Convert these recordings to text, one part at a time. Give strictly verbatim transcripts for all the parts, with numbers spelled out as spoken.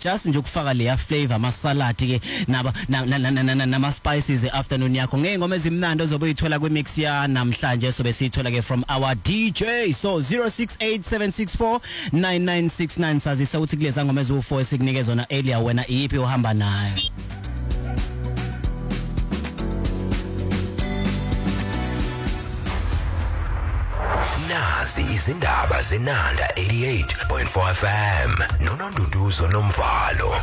just nje ukufaka leya flavor ama salad ke naba nama spices e-afternoon yakho ngengoma ezimnandi ozobe uyithola kwi mix ya namhlanje sobe sithola ke from our D J. So zero six eight seven six four nine nine six nine sazisa uthi kuleza ngoma ezu four esikunike zona earlier wena iphi uhamba nayo. Nazi izindaba zenanda eighty-eight point four F M noNonduduzo Nomvalo.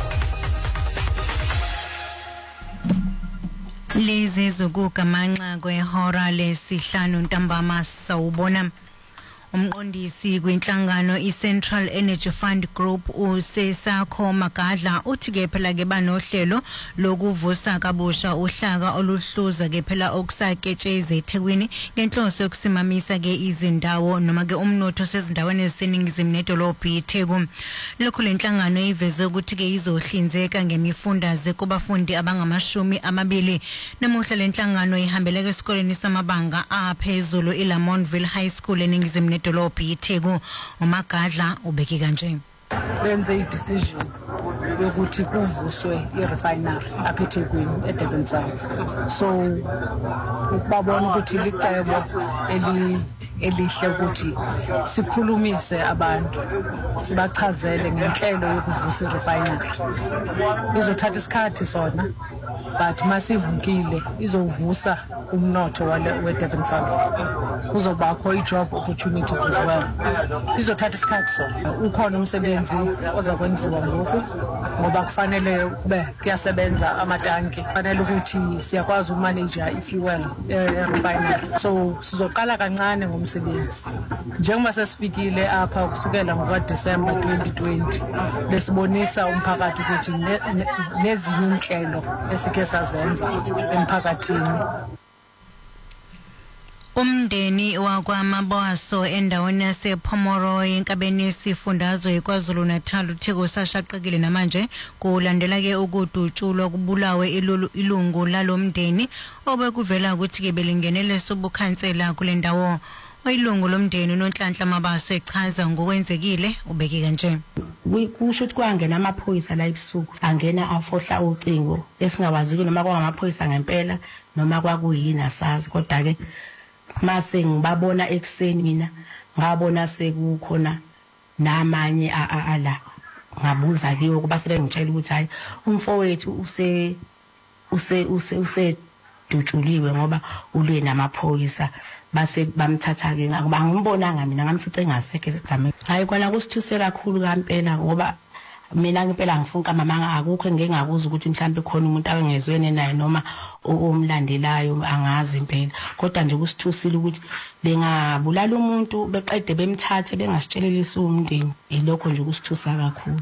Lezi zokugamanxa kwehora lesihlanu ntambama sawubona. Umqondisi kwinhlangano iCentral Energy Fund Group uSesakho Magadla uthi ke phela ke banohlelo lokuvusa kabusha uhlaka oluhluza ke phela okusaketsheze eThekwini ngenhloso yokusimamisa ke izindawo noma ke umnotho sezindaweni eziseningizimu nedolobha iTheku. Lokho lenhlangano iveze ukuthi ke izohlinzeka ngemifundaze kubafundi abangamashumi amabili. Namuhla lenhlangano ihambeleke esikoleni samabanga aphezulu iLamontville High School eningizimu dolophi iTheku. uMagadla ubeke kanje benze i-decision yokuthi kuvuswe i-refinery apha eThekwini eDurban South. So ukubabona ukuthi licebo eli elihle ukuthi sikhulumise abantu sibachazele ngenhlelo yokuvusa i-refinery. Izothatha isikhathi sona but masivukile izovusa umnotho wale weDurban South. Kuzobakho i-job opportunities as well. Izothatha isikhathi sona. Ukhona umsebenzi oza kwenziwa ngoku ngoba kufanele kube kuyasebenza amatanki. Kufanele ukuthi siyakwazi umanage i-fuel e-refinery. So sizoqala kancane ngomsebenzi. Njengoba sesifikile apha kusukela ngoDecember twenty twenty besibonisa umphakathi ukuthi nezinye inhlelo esike sazenza emphakathini. Umndeni wakwaMabwaso endaweni yasePomoroy enkabeni yesifundazwe eKwaZulu Natal uthe kusashaqekile namanje kulandela ke ukudutshulwa kubulawe ilungu lalomndeni obekuvela ukuthi ke belingenele sobukhansela kule ndawo. Oyilungu lomndeni uNonhlanhla Mabaso echaza ngokwenzekile ubeke kanje. Kusho ukuthi kwangena amaphoyisa la ebusuku angena afohla ucingo esingawazi noma kwangamaphoyisa ngempela noma kwakuyini asazi kodwa ke mase ngibabona ekseni mina ngabona sekukhona namanye ala ngabuza kiyo kuba sebengitshela ukuthi hayi umfowethu use use use use dutshuliwe ngoba ulwe namaphoyisa base bamthatha ke ngibangibonanga mina ngamfice ngasekho esigame. Hayi kwana kusithuse kakhulu kampela ngoba mina ngempela ngifunka mama akukho engengakuzwa ukuthi mhlambe khona umuntu abengezwene naye noma omlandelayo angazi impela kodwa nje kusithusile ukuthi bengabulala umuntu beqede bemthathe bengasitshelelisa umndeni. Ilokho nje kusithusa kakhulu.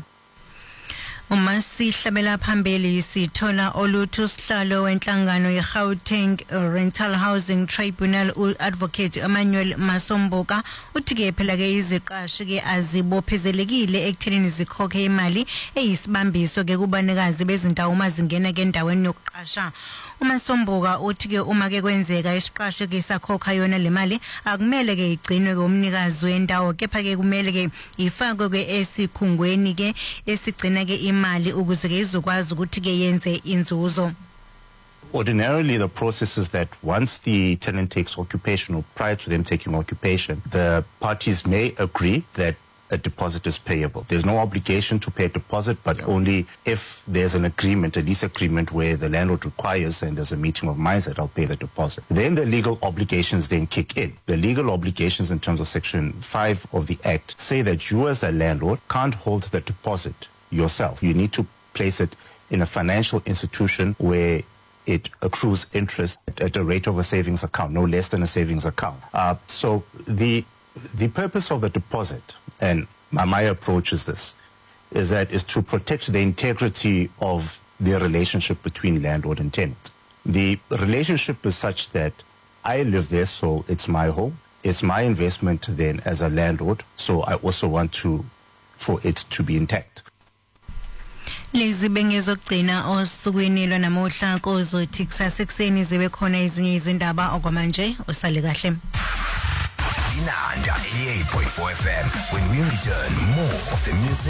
Uma sihlabela phambili sithola oluthu sihlalo wenhlangano yeGauteng Rental Housing Tribunal uAdvocate Emmanuel Masomboka uthi ke phela ke iziqashi ke azibophezelekile ekuthenini zikhokhe imali eyisibambiso ke kubanikazi bezindawo uma zingena ke endaweni yokuqasha. uMasomboka uthi ke uma ke kwenzeka isiqashi ke sakhokha yona le mali akumele ke igcinwe komnikazi wendawo kepha ke kumele ke ifakwe ke esikhungweni ke esigcina ke imali ukuze ke izokwazi ukuthi ke yenze inzuzo. Ordinarily, the process is that once the tenant takes occupation or prior to them taking occupation, the parties may agree that a deposit is payable. There's no obligation to pay a deposit, but yeah. only if there's an agreement, a lease agreement where the landlord requires and there's a meeting of minds that I'll pay the deposit. Then the legal obligations then kick in. The legal obligations in terms of Section five of the Act say that you as the landlord can't hold the deposit yourself. You need to place it in a financial institution where it accrues interest at a rate of a savings account, no less than a savings account. Uh, so the the purpose of the deposit, and my, my approach is this, is that is to protect the integrity of the relationship between landlord and tenant. The relationship is such that I live there, so it's my home. It's my investment then as a landlord, so I also want to for it to be intact. Lezi bengezogcina osukwini lwanamuhla kozothi kusasa ekseni zibe khona ezinye izindaba okwamanje usale kahle. Inanda eighty-eight point four F M. When we return, more of the music